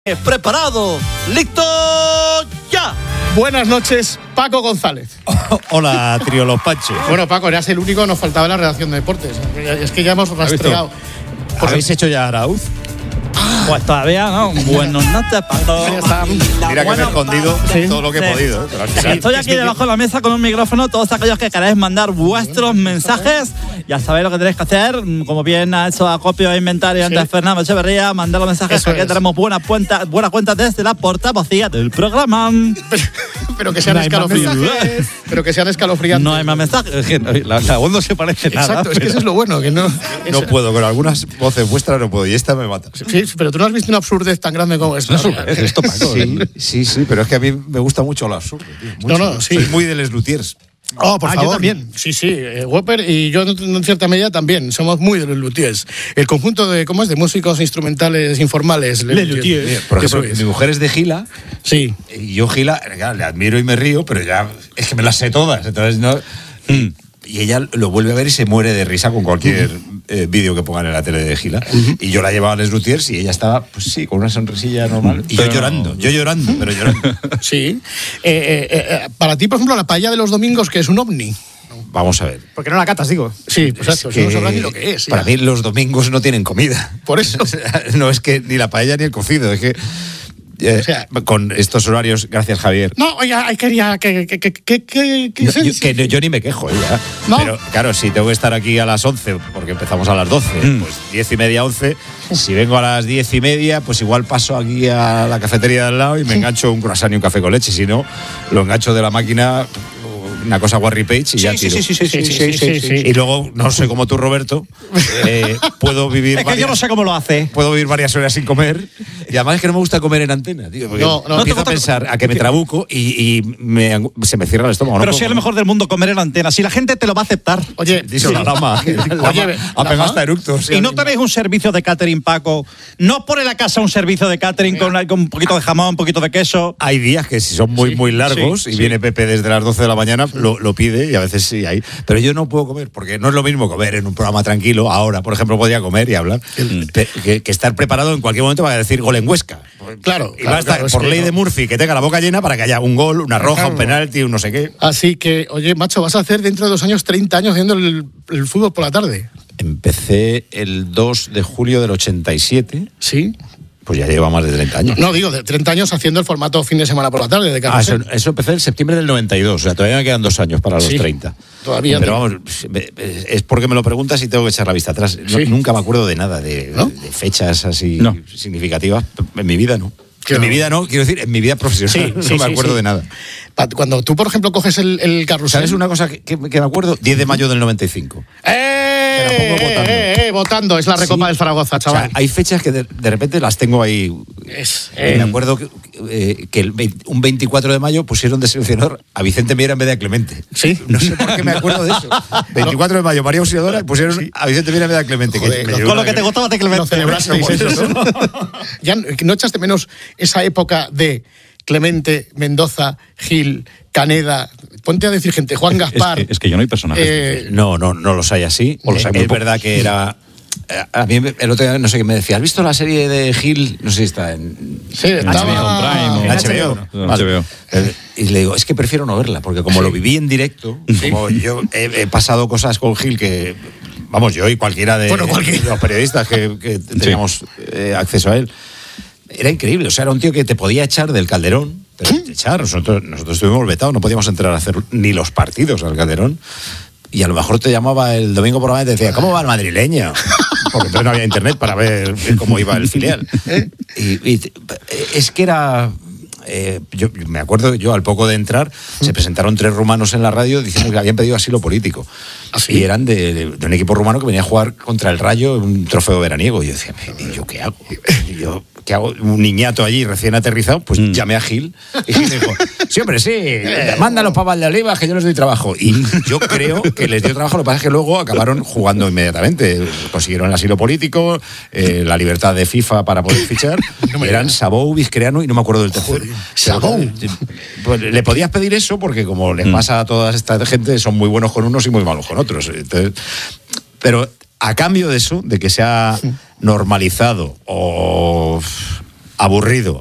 Preparado, listo, ya. Buenas noches, Paco González. Hola, trío Los Panchos. Bueno, Paco, eras el único que nos faltaba en la redacción de deportes. Es que ya hemos rastreado. ¿Habéis hecho ya Arauz? Pues todavía no. Buenas noches, Paco. Mira que me he escondido todo lo que he podido. Pero al final, Estoy aquí debajo de la mesa con un micrófono. Todos aquellos que queráis mandar vuestros mensajes, ya sabéis lo que tenéis que hacer. Como bien ha hecho acopio e inventario antes Fernando Echeverría, mandar los mensajes. Aquí tenemos buena cuenta desde la portavocía del programa. Pero que sean escalofriantes. Pero que sean escalofriantes. No hay más mensajes. La voz no se parece nada. Exacto, es que eso es lo bueno. Que no puedo, con algunas voces vuestras no puedo. Y esta me mata. Sí, pero tú no has visto una absurdez tan grande como esta. Esto, Paco. Sí, pero es que a mí me gusta mucho lo absurdo. Sí. Soy muy de Les Luthiers. Oh, por favor. Yo también. Sí, Whopper y yo en cierta medida también. Somos muy de los luthiers. El conjunto de, ¿cómo es? De músicos instrumentales informales. Les Luthiers. Por ejemplo, mi mujer es de Gila. Sí. Y yo Gila, le admiro y me río, pero ya es que me las sé todas. Entonces no. Y ella lo vuelve a ver y se muere de risa con cualquier vídeo que pongan en la tele de Gila. Y yo la llevaba a Les Luthiers y ella estaba, pues sí, con una sonrisilla normal. Y yo llorando. Sí. Para ti, por ejemplo, la paella de los domingos, que es un ovni. Vamos a ver. ¿Por qué no la catas, digo? Sí, pues eso, no sabrás ni lo que es. Para mí los domingos no tienen comida. Por eso. No es que ni la paella ni el cocido, es que... o sea, con estos horarios, gracias Javier. No, oiga, quería yo ni me quejo ya. ¿No? Pero claro, si tengo que estar aquí a las 11, porque empezamos a las 12, pues 10:30, 11. Si vengo a las 10:30, pues igual paso aquí a la cafetería de al lado y me engancho un croissant y un café con leche. Si no, lo engancho de la máquina, una cosa Warry Page y ya tiro. Sí. Y luego, no sé cómo tú, Roberto, puedo vivir... Es que yo no sé cómo lo hace. Puedo vivir varias horas sin comer. Y además es que no me gusta comer en antena, tío. Porque empiezo a pensar a que me trabuco y se me cierra el estómago. Pero si es lo mejor del mundo comer en antena. Si la gente te lo va a aceptar. Oye, dice la lama. Ha pegado hasta eructos. ¿Y no tenéis un servicio de catering, Paco? ¿No os pone la casa un servicio de catering con un poquito de jamón, un poquito de queso? Hay días que si son muy largos y viene Pepe desde las 12 de la mañana, lo pide y a veces sí hay. Pero yo no puedo comer, porque no es lo mismo comer en un programa tranquilo. Ahora, por ejemplo, podría comer y hablar. Que estar preparado en cualquier momento para decir gol en Huesca. Claro. Y va a estar por ley de Murphy que tenga la boca llena para que haya un gol, una roja, un penalti, un no sé qué. Así que, oye, macho, vas a hacer dentro de 2 años 30 años haciendo el fútbol por la tarde. Empecé el 2 de julio del 87. Sí. Pues ya lleva más de 30 años. No, digo, de 30 años haciendo el formato fin de semana por la tarde de Carrusel. Eso empecé en septiembre del 92, o sea, todavía me quedan 2 años para los 30. Todavía. Pero vamos, es porque me lo preguntas y tengo que echar la vista atrás. Nunca me acuerdo de nada, de fechas así significativas. En mi vida no. En mi vida no, quiero decir, en mi vida profesional no me acuerdo de nada. Cuando tú, por ejemplo, coges el Carrusel... ¿Sabes una cosa que me acuerdo? 10 de mayo del 95. Votando, es la Recopa del Zaragoza, chaval. O sea, hay fechas que de repente las tengo ahí. Me acuerdo que un 24 de mayo pusieron de seleccionador a Vicente Miera en vez de a Clemente. Sí. No sé por qué me acuerdo de eso. 24 de mayo, María Auxiliadora, pusieron a Vicente Miera en vez de a Clemente. Joder, con lo que te gustaba de Clemente. No celebrasteis eso, ¿no? Ya no echaste menos esa época de Clemente, Mendoza, Gil, Caneda. Ponte a decir gente, Juan Gaspar. Es que yo no hay personajes. No los hay así. Es verdad que era... A mí el otro día, no sé qué me decía, ¿has visto la serie de Gil? No sé si está en... Sí, estaba en HBO. HBO. Y le digo, es que prefiero no verla, porque como lo viví en directo, como yo he pasado cosas con Gil que... Vamos, yo y cualquiera de los periodistas que teníamos acceso a él. Era increíble, o sea, era un tío que te podía echar del Calderón, pero nosotros estuvimos vetados, no podíamos entrar a hacer ni los partidos al Calderón, y a lo mejor te llamaba el domingo por la mañana y te decía, ¿cómo va el madrileño? Porque entonces no había internet para ver cómo iba el filial. Y es que era... yo me acuerdo, al poco de entrar, se presentaron 3 rumanos en la radio diciendo que habían pedido asilo político. ¿Sí? Y eran de un equipo rumano que venía a jugar contra el Rayo en un trofeo veraniego. Y yo decía, ¿y yo qué hago? ¿Qué hago? Un niñato allí recién aterrizado, pues llamé a Gil. Y Gil dijo, sí, hombre, sí, mándalos para Valdeolivas que yo les doy trabajo. Y yo creo que les dio trabajo, lo que pasa es que luego acabaron jugando inmediatamente. Consiguieron el asilo político, la libertad de FIFA para poder fichar. Eran Sabou, Vizquereanu y no me acuerdo del tercero. Sabou. Pues le podías pedir eso porque como les pasa a toda esta gente, son muy buenos con unos y muy malos con otros. Entonces, pero a cambio de eso, de que se ha normalizado o aburrido.